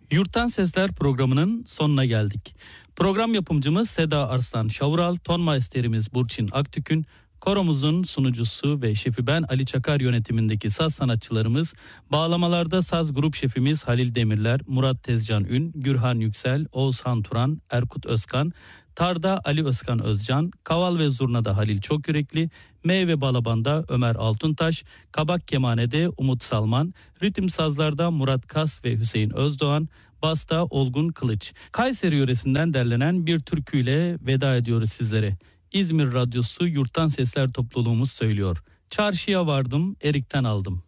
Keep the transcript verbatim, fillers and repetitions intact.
Yurttan Sesler programının sonuna geldik. Program yapımcımız Seda Arslan Şavural, ton maisterimiz Burçin Aktükün, koromuzun sunucusu ve şefi ben Ali Çakar, yönetimindeki saz sanatçılarımız, bağlamalarda saz grup şefimiz Halil Demirler, Murat Tezcan Ün, Gürhan Yüksel, Oğuzhan Turan, Erkut Özkan, tarda Ali Özkan Özcan, kaval ve zurnada Halil Çokyürekli, M ve balabanda Ömer Altuntaş, kabak kemanede Umut Salman, ritim sazlarda Murat Kas ve Hüseyin Özdoğan, basta Olgun Kılıç. Kayseri yöresinden derlenen bir türküyle veda ediyoruz sizlere. İzmir Radyosu Yurttan Sesler topluluğumuz söylüyor. Çarşıya vardım, erikten aldım.